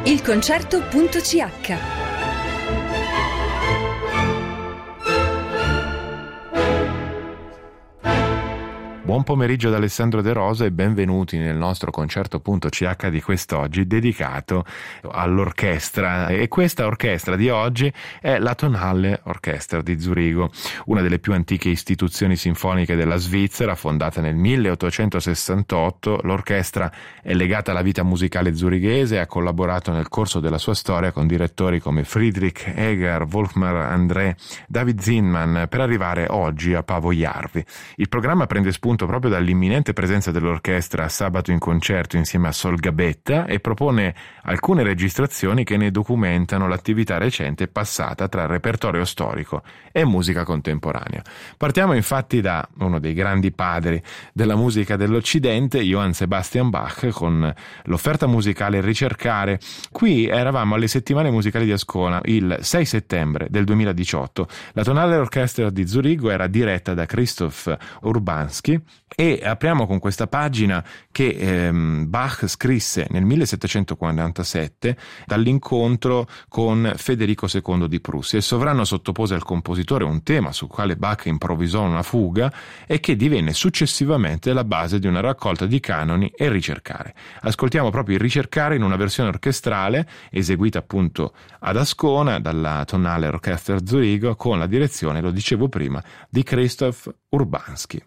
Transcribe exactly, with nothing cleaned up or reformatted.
il concerto punto c h. Buon pomeriggio da Alessandro De Rosa e benvenuti nel nostro concerto punto c h di quest'oggi dedicato all'orchestra, e questa orchestra di oggi è la Tonhalle Orchestra di Zurigo, una delle più antiche istituzioni sinfoniche della Svizzera. Fondata nel milleottocentosessantotto, l'orchestra è legata alla vita musicale zurighese e ha collaborato nel corso della sua storia con direttori come Friedrich Eger, Wolfgang André, David Zinman, per arrivare oggi a Paavo Järvi. Il programma prende spunto proprio dall'imminente presenza dell'orchestra sabato in concerto insieme a Sol Gabetta e propone alcune registrazioni che ne documentano l'attività recente passata tra repertorio storico e musica contemporanea. Partiamo infatti da uno dei grandi padri della musica dell'Occidente, Johann Sebastian Bach, con l'offerta musicale Ricercare. Qui eravamo alle settimane musicali di Ascona il sei settembre del duemiladiciotto. La Tonhalle Orchestra di Zurigo era diretta da Krzysztof Urbanski e apriamo con questa pagina che ehm, Bach scrisse nel millesettecentoquarantasette dall'incontro con Federico secondo di Prussia. Il sovrano sottopose al compositore un tema sul quale Bach improvvisò una fuga e che divenne successivamente la base di una raccolta di canoni e Ricercare. Ascoltiamo proprio il Ricercare in una versione orchestrale eseguita appunto ad Ascona dalla Tonhalle Orchestra Zurigo con la direzione, lo dicevo prima, di Krzysztof Urbanski.